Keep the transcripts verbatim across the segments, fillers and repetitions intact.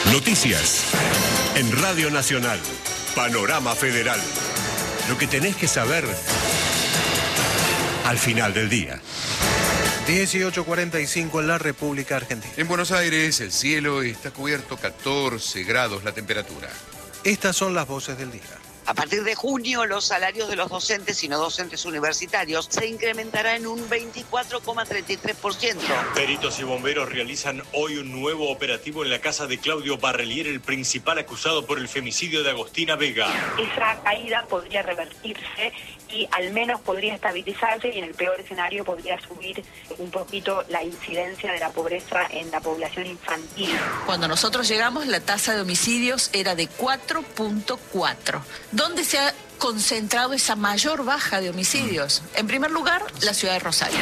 Noticias en Radio Nacional. Panorama Federal. Lo que tenés que saber al final del día. dieciocho cuarenta y cinco en la República Argentina. En Buenos Aires el cielo está cubierto, catorce grados la temperatura. Estas son las voces del día. A partir de junio, los salarios de los docentes y no docentes universitarios se incrementará en un veinticuatro coma treinta y tres por ciento. Peritos y bomberos realizan hoy un nuevo operativo en la casa de Claudio Barrelier, el principal acusado por el femicidio de Agostina Vega. Esa caída podría revertirse y al menos podría estabilizarse, y en el peor escenario podría subir un poquito la incidencia de la pobreza en la población infantil. Cuando nosotros llegamos, la tasa de homicidios era de cuatro punto cuatro. ¿Dónde se ha concentrado esa mayor baja de homicidios? En primer lugar, la ciudad de Rosario.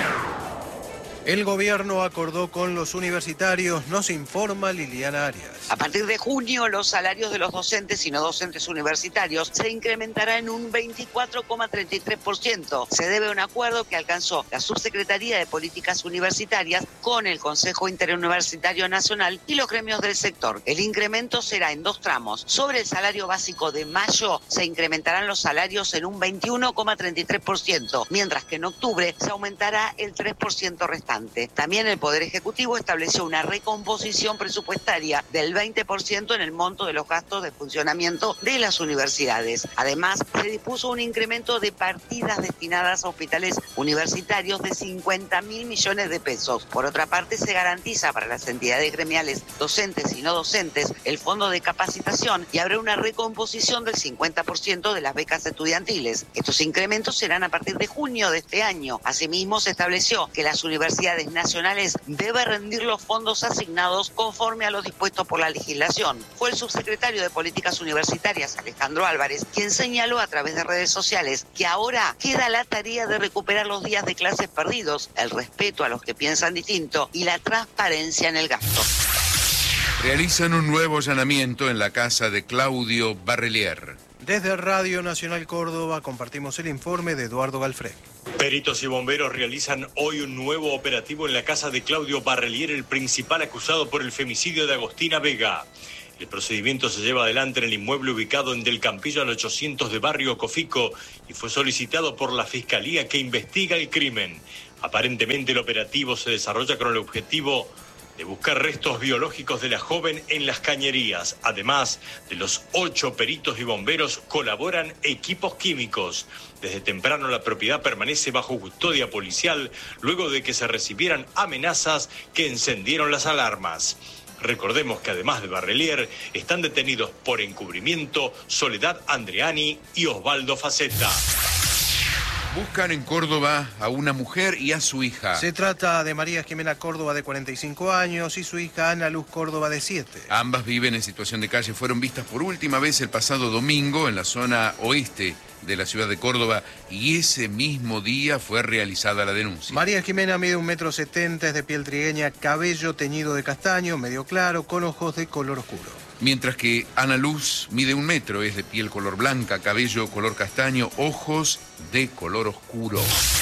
El gobierno acordó con los universitarios, nos informa Liliana Arias. A partir de junio, los salarios de los docentes y no docentes universitarios se incrementará en un veinticuatro coma treinta y tres por ciento. Se debe a un acuerdo que alcanzó la Subsecretaría de Políticas Universitarias con el Consejo Interuniversitario Nacional y los gremios del sector. El incremento será en dos tramos. Sobre el salario básico de mayo se incrementarán los salarios en un veintiuno coma treinta y tres por ciento, mientras que en octubre se aumentará el tres por ciento restante. También el Poder Ejecutivo estableció una recomposición presupuestaria del veinte por ciento en el monto de los gastos de funcionamiento de las universidades. Además, se dispuso un incremento de partidas destinadas a hospitales universitarios de cincuenta mil millones de pesos. Por otra parte, se garantiza para las entidades gremiales docentes y no docentes el fondo de capacitación y habrá una recomposición del cincuenta por ciento de las becas estudiantiles. Estos incrementos serán a partir de junio de este año. Asimismo, se estableció que las universidades nacionales deben rendir los fondos asignados conforme a lo dispuesto por la legislación. Fue el subsecretario de Políticas Universitarias, Alejandro Álvarez, quien señaló a través de redes sociales que ahora queda la tarea de recuperar los días de clases perdidos, el respeto a los que piensan distinto y la transparencia en el gasto. Realizan un nuevo allanamiento en la casa de Claudio Barrelier. Desde Radio Nacional Córdoba compartimos el informe de Eduardo Galfré. Peritos y bomberos realizan hoy un nuevo operativo en la casa de Claudio Barrelier, el principal acusado por el femicidio de Agostina Vega. El procedimiento se lleva adelante en el inmueble ubicado en Del Campillo al ochocientos de Barrio Cofico y fue solicitado por la Fiscalía que investiga el crimen. Aparentemente el operativo se desarrolla con el objetivo de buscar restos biológicos de la joven en las cañerías. Además de los ocho peritos y bomberos, colaboran equipos químicos. Desde temprano la propiedad permanece bajo custodia policial luego de que se recibieran amenazas que encendieron las alarmas. Recordemos que además de Barrelier están detenidos por encubrimiento Soledad Andreani y Osvaldo Faceta. Buscan en Córdoba a una mujer y a su hija. Se trata de María Jimena Córdoba, de cuarenta y cinco años, y su hija Ana Luz Córdoba, de siete. Ambas viven en situación de calle. Fueron vistas por última vez el pasado domingo en la zona oeste de la ciudad de Córdoba y ese mismo día fue realizada la denuncia. María Jimena mide un metro setenta, es de piel trigueña, cabello teñido de castaño, medio claro, con ojos de color oscuro. Mientras que Ana Luz mide un metro, es de piel color blanca, cabello color castaño, ojos de color oscuro.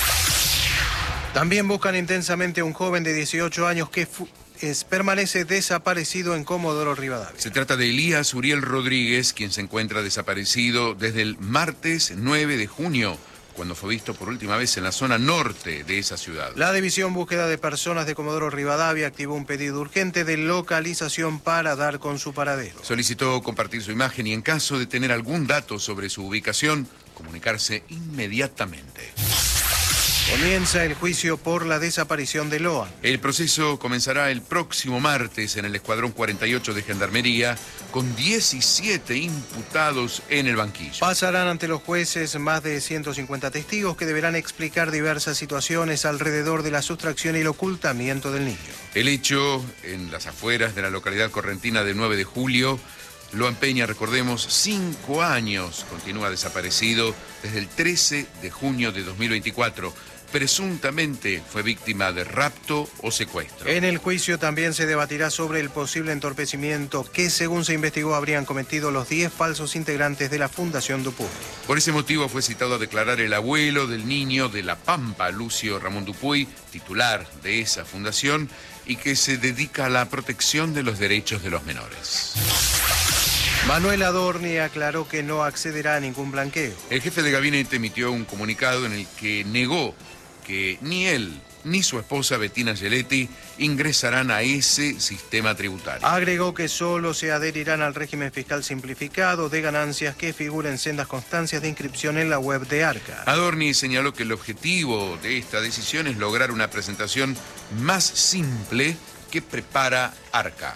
También buscan intensamente a un joven de dieciocho años que es, permanece desaparecido en Comodoro Rivadavia. Se trata de Elías Uriel Rodríguez, quien se encuentra desaparecido desde el martes nueve de junio, cuando fue visto por última vez en la zona norte de esa ciudad. La División Búsqueda de Personas de Comodoro Rivadavia activó un pedido urgente de localización para dar con su paradero. Solicitó compartir su imagen y en caso de tener algún dato sobre su ubicación, comunicarse inmediatamente. Comienza el juicio por la desaparición de Loan. El proceso comenzará el próximo martes en el Escuadrón cuarenta y ocho de Gendarmería, con diecisiete imputados en el banquillo. Pasarán ante los jueces más de ciento cincuenta testigos que deberán explicar diversas situaciones alrededor de la sustracción y el ocultamiento del niño. El hecho en las afueras de la localidad correntina de nueve de julio. Loan Peña, recordemos, cinco años continúa desaparecido desde el trece de junio de dos mil veinticuatro. presuntamente fue víctima de rapto o secuestro. En el juicio también se debatirá sobre el posible entorpecimiento que, según se investigó, habrían cometido los diez falsos integrantes de la Fundación Dupuy. Por ese motivo fue citado a declarar el abuelo del niño de La Pampa, Lucio Ramón Dupuy, titular de esa fundación y que se dedica a la protección de los derechos de los menores. Manuel Adorni aclaró que no accederá a ningún blanqueo. El jefe de gabinete emitió un comunicado en el que negó que ni él ni su esposa Bettina Giletti ingresarán a ese sistema tributario. Agregó que solo se adherirán al régimen fiscal simplificado de ganancias que figura en sendas constancias de inscripción en la web de Arca. Adorni señaló que el objetivo de esta decisión es lograr una presentación más simple que prepara Arca.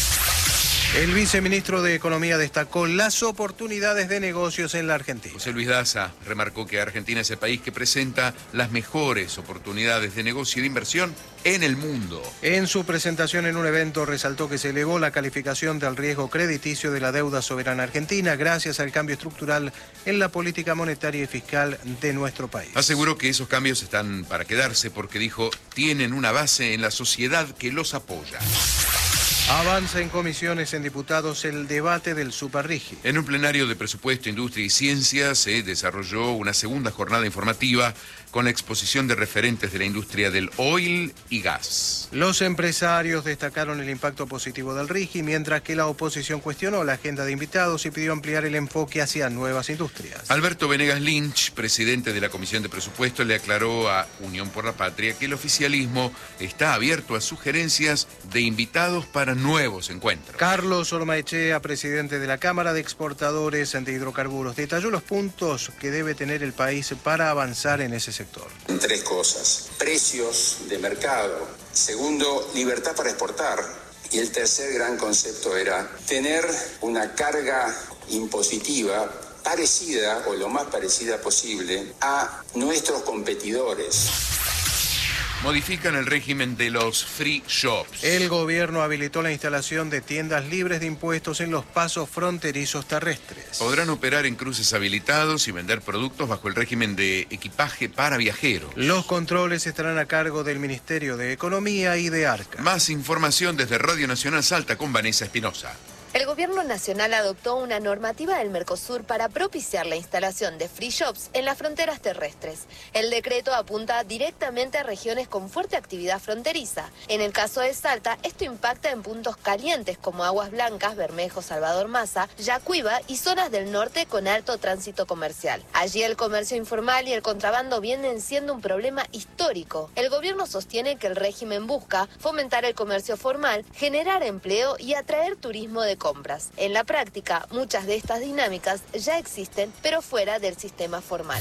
El viceministro de Economía destacó las oportunidades de negocios en la Argentina. José Luis Daza remarcó que Argentina es el país que presenta las mejores oportunidades de negocio y de inversión en el mundo. En su presentación en un evento resaltó que se elevó la calificación del riesgo crediticio de la deuda soberana argentina gracias al cambio estructural en la política monetaria y fiscal de nuestro país. Aseguró que esos cambios están para quedarse porque, dijo, tienen una base en la sociedad que los apoya. Avanza en comisiones en diputados el debate del Superrigi. En un plenario de Presupuesto, Industria y Ciencia se desarrolló una segunda jornada informativa con la exposición de referentes de la industria del oil y gas. Los empresarios destacaron el impacto positivo del Rigi, mientras que la oposición cuestionó la agenda de invitados y pidió ampliar el enfoque hacia nuevas industrias. Alberto Venegas Lynch, presidente de la Comisión de Presupuesto, le aclaró a Unión por la Patria que el oficialismo está abierto a sugerencias de invitados para nuevos encuentros. Carlos Ormaechea, presidente de la Cámara de Exportadores de Hidrocarburos, detalló los puntos que debe tener el país para avanzar en ese sector. Tres cosas: precios de mercado, segundo, libertad para exportar, y el tercer gran concepto era tener una carga impositiva parecida o lo más parecida posible a nuestros competidores. Modifican el régimen de los free shops. El gobierno habilitó la instalación de tiendas libres de impuestos en los pasos fronterizos terrestres. Podrán operar en cruces habilitados y vender productos bajo el régimen de equipaje para viajeros. Los controles estarán a cargo del Ministerio de Economía y de Arca. Más información desde Radio Nacional Salta con Vanessa Espinosa. El gobierno nacional adoptó una normativa del Mercosur para propiciar la instalación de free shops en las fronteras terrestres. El decreto apunta directamente a regiones con fuerte actividad fronteriza. En el caso de Salta, esto impacta en puntos calientes como Aguas Blancas, Bermejo, Salvador Maza, Yacuiba y zonas del norte con alto tránsito comercial. Allí el comercio informal y el contrabando vienen siendo un problema histórico. El gobierno sostiene que el régimen busca fomentar el comercio formal, generar empleo y atraer turismo de compras. En la práctica, muchas de estas dinámicas ya existen, pero fuera del sistema formal.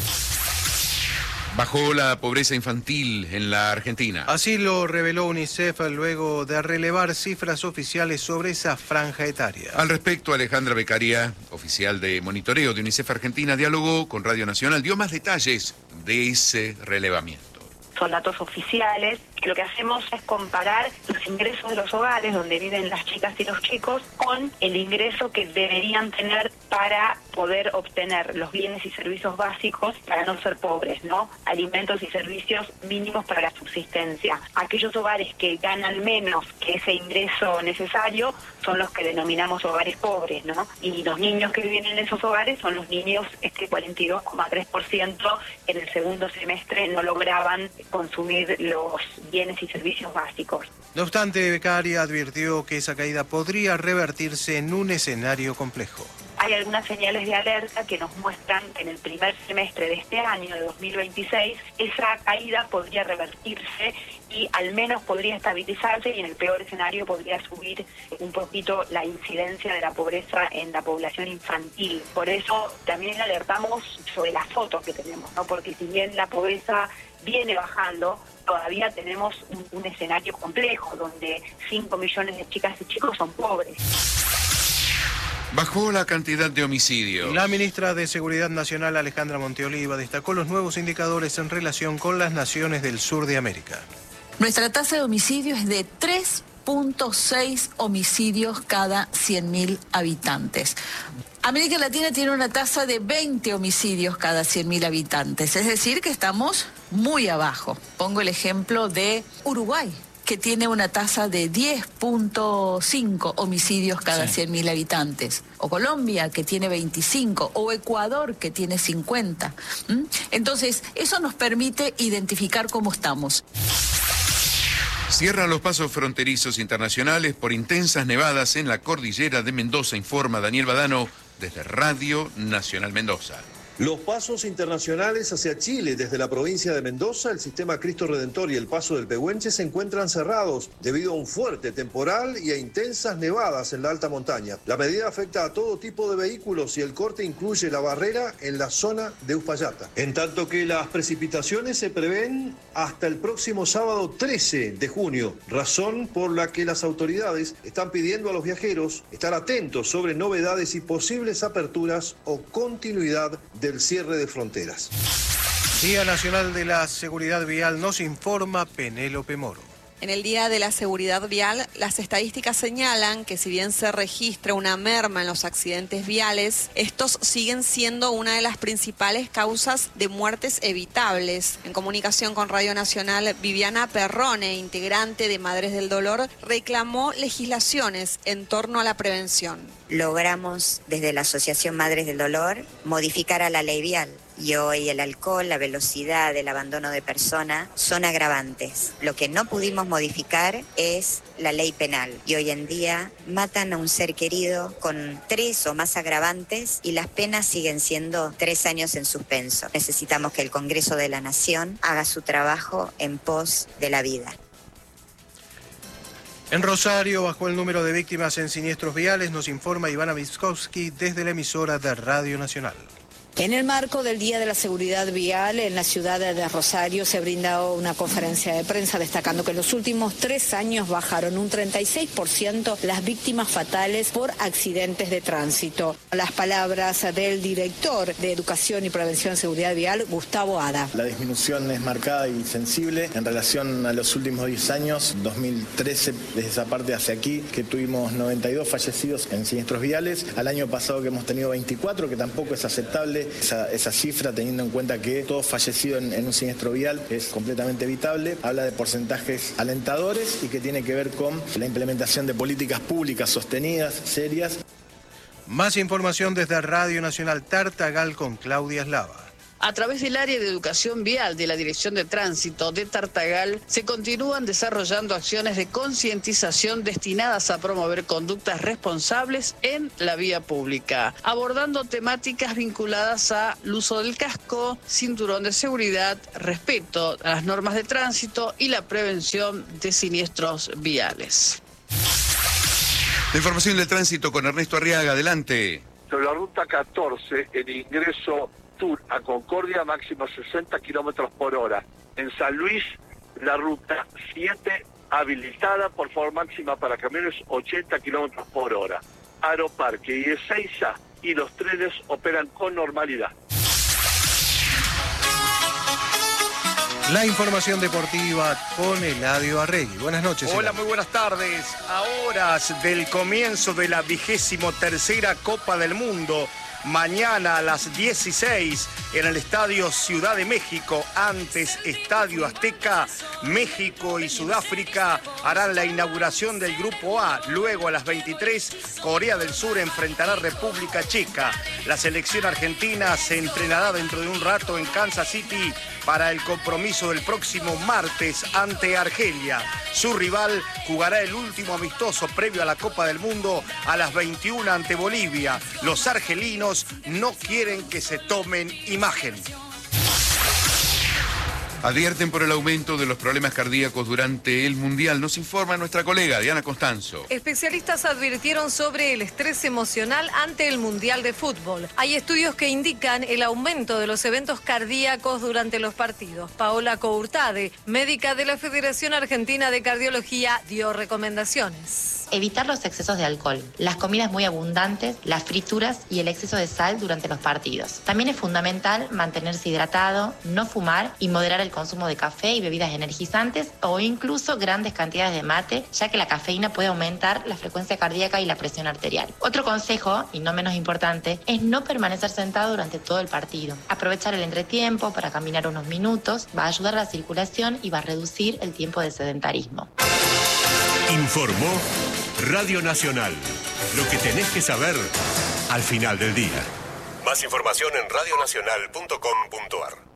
Bajó la pobreza infantil en la Argentina. Así lo reveló UNICEF luego de relevar cifras oficiales sobre esa franja etaria. Al respecto, Alejandra Beccaria, oficial de monitoreo de UNICEF Argentina, dialogó con Radio Nacional, dio más detalles de ese relevamiento. Son datos oficiales, que lo que hacemos es comparar los ingresos de los hogares donde viven las chicas y los chicos con el ingreso que deberían tener para poder obtener los bienes y servicios básicos para no ser pobres, ¿no? Alimentos y servicios mínimos para la subsistencia. Aquellos hogares que ganan menos que ese ingreso necesario son los que denominamos hogares pobres, ¿no? Y los niños que viven en esos hogares son los niños, este cuarenta y dos coma tres por ciento en el segundo semestre no lograban consumir los bienes y servicios básicos. No obstante, Beccaria advirtió que esa caída podría revertirse en un escenario complejo. Hay algunas señales de alerta que nos muestran que en el primer semestre de este año, de dos mil veintiséis, esa caída podría revertirse y al menos podría estabilizarse y en el peor escenario podría subir un poquito la incidencia de la pobreza en la población infantil. Por eso también alertamos sobre las fotos que tenemos, ¿no? Porque si bien la pobreza viene bajando, todavía tenemos un, un escenario complejo donde cinco millones de chicas y chicos son pobres. Bajó la cantidad de homicidios. La ministra de Seguridad Nacional, Alejandra Monteoliva, destacó los nuevos indicadores en relación con las naciones del sur de América. Nuestra tasa de homicidio es de tres punto seis homicidios cada cien mil habitantes. América Latina tiene una tasa de veinte homicidios cada cien mil habitantes, es decir, que estamos muy abajo. Pongo el ejemplo de Uruguay, que tiene una tasa de diez punto cinco homicidios cada sí. cien mil habitantes, o Colombia, que tiene veinticinco, o Ecuador, que tiene cincuenta. ¿Mm? Entonces, eso nos permite identificar cómo estamos. Cierran los pasos fronterizos internacionales por intensas nevadas en la cordillera de Mendoza, informa Daniel Badano desde Radio Nacional Mendoza. Los pasos internacionales hacia Chile desde la provincia de Mendoza, el sistema Cristo Redentor y el paso del Pehuenche se encuentran cerrados debido a un fuerte temporal y a intensas nevadas en la alta montaña. La medida afecta a todo tipo de vehículos y el corte incluye la barrera en la zona de Uspallata. En tanto que las precipitaciones se prevén hasta el próximo sábado trece de junio, razón por la que las autoridades están pidiendo a los viajeros estar atentos sobre novedades y posibles aperturas o continuidad del cierre de fronteras. Día Nacional de la Seguridad Vial, nos informa Penélope Moro. En el Día de la Seguridad Vial, las estadísticas señalan que si bien se registra una merma en los accidentes viales, estos siguen siendo una de las principales causas de muertes evitables. En comunicación con Radio Nacional, Viviana Perrone, integrante de Madres del Dolor, reclamó legislaciones en torno a la prevención. Logramos desde la Asociación Madres del Dolor modificar a la ley vial. Y hoy el alcohol, la velocidad, el abandono de persona son agravantes. Lo que no pudimos modificar es la ley penal. Y hoy en día matan a un ser querido con tres o más agravantes y las penas siguen siendo tres años en suspenso. Necesitamos que el Congreso de la Nación haga su trabajo en pos de la vida. En Rosario bajó el número de víctimas en siniestros viales, nos informa Ivana Wiskowski desde la emisora de Radio Nacional. En el marco del Día de la Seguridad Vial, en la ciudad de Rosario se brindó una conferencia de prensa destacando que en los últimos tres años bajaron un treinta y seis por ciento las víctimas fatales por accidentes de tránsito. Las palabras del director de Educación y Prevención de Seguridad Vial, Gustavo Ada. La disminución es marcada y sensible en relación a los últimos diez años, dos mil trece, desde esa parte hacia aquí, que tuvimos noventa y dos fallecidos en siniestros viales, al año pasado que hemos tenido veinticuatro, que tampoco es aceptable. Esa, esa cifra, teniendo en cuenta que todo fallecido en, en un siniestro vial es completamente evitable, habla de porcentajes alentadores y que tiene que ver con la implementación de políticas públicas sostenidas, serias. Más información desde Radio Nacional Tartagal con Claudia Eslava. A través del área de educación vial de la Dirección de Tránsito de Tartagal, se continúan desarrollando acciones de concientización destinadas a promover conductas responsables en la vía pública, abordando temáticas vinculadas al uso del casco, cinturón de seguridad, respeto a las normas de tránsito y la prevención de siniestros viales. La información del tránsito con Ernesto Arriaga, adelante. Sobre la ruta catorce, el ingreso a Concordia, máximo sesenta kilómetros por hora. En San Luis, la ruta siete, habilitada, por favor, máxima para camiones ochenta kilómetros por hora. Aeroparque y Ezeiza y los trenes operan con normalidad. La información deportiva con Eladio Arregui. Buenas noches. Hola, Eladio. muy buenas tardes. A horas del comienzo de la vigésimo tercera Copa del Mundo, mañana a las dieciséis en el Estadio Ciudad de México, antes Estadio Azteca, México y Sudáfrica harán la inauguración del Grupo A. Luego a las veintitrés, Corea del Sur enfrentará a República Checa. La selección argentina se entrenará dentro de un rato en Kansas City para el compromiso del próximo martes ante Argelia. Su rival jugará el último amistoso previo a la Copa del Mundo a las veintiuna ante Bolivia. Los argelinos no quieren que se tomen imagen. Advierten por el aumento de los problemas cardíacos durante el Mundial. Nos informa nuestra colega Diana Constanzo. Especialistas advirtieron sobre el estrés emocional ante el Mundial de Fútbol. Hay estudios que indican el aumento de los eventos cardíacos durante los partidos. Paola Courtade, médica de la Federación Argentina de Cardiología, dio recomendaciones. evitar los excesos de alcohol, las comidas muy abundantes, las frituras y el exceso de sal durante los partidos. También es fundamental mantenerse hidratado, no fumar y moderar el consumo de café y bebidas energizantes o incluso grandes cantidades de mate, ya que la cafeína puede aumentar la frecuencia cardíaca y la presión arterial. Otro consejo, y no menos importante, es no permanecer sentado durante todo el partido. Aprovechar el entretiempo para caminar unos minutos va a ayudar a la circulación y va a reducir el tiempo de sedentarismo. Informó Radio Nacional. Lo que tenés que saber al final del día. Más información en radio nacional punto com punto a r.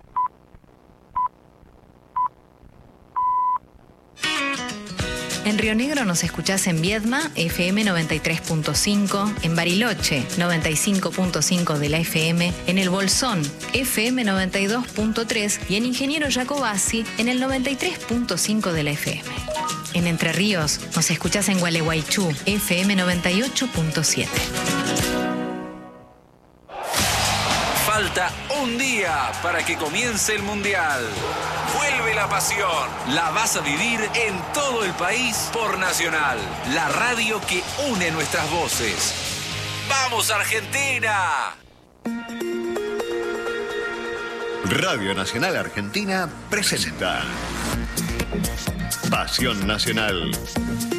En Río Negro nos escuchás en Viedma, F M noventa y tres punto cinco, en Bariloche, noventa y cinco punto cinco de la F M, en El Bolsón, F M noventa y dos punto tres y en Ingeniero Jacobasi, en el noventa y tres punto cinco de la F M. En Entre Ríos nos escuchás en Gualeguaychú, F M noventa y ocho punto siete. Falta un día para que comience el Mundial. Vuelve la pasión. La vas a vivir en todo el país por Nacional, la radio que une nuestras voces. ¡Vamos, Argentina! Radio Nacional Argentina presenta Pasión Nacional.